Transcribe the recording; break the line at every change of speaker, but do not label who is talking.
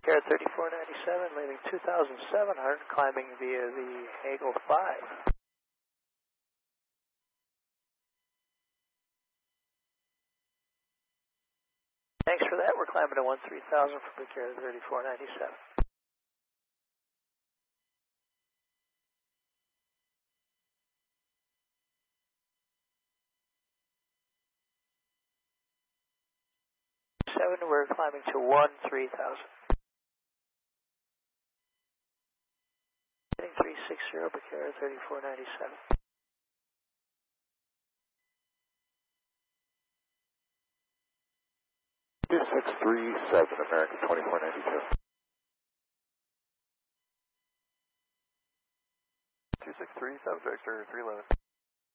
Air 3497, landing 2,700, climbing via the Hagel 5. Thanks for that. We're climbing to 13,000 for Big Air 3497. We're climbing to 13,000. Heading 360, Big Air 3497.
Two 637, American 2492.
2637, Victor 311.